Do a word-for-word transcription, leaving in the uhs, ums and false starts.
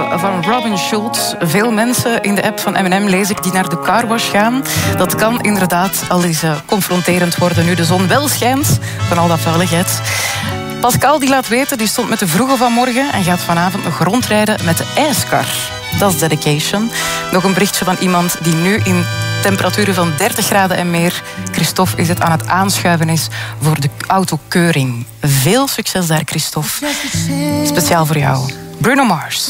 foto van Robin Schulz. Veel mensen in de app van M en M lees ik die naar de carwash gaan. Dat kan inderdaad al eens uh, confronterend worden nu de zon wel schijnt van al dat vuiligheid. Pascal die laat weten, die stond met de vroege vanmorgen en gaat vanavond nog rondrijden met de ijskar. Dat is dedication. Nog een berichtje van iemand die nu in temperaturen van dertig graden en meer, Christophe, is het aan het aanschuiven is voor de autokeuring. Veel succes daar, Christophe. Speciaal voor jou. Bruno Mars.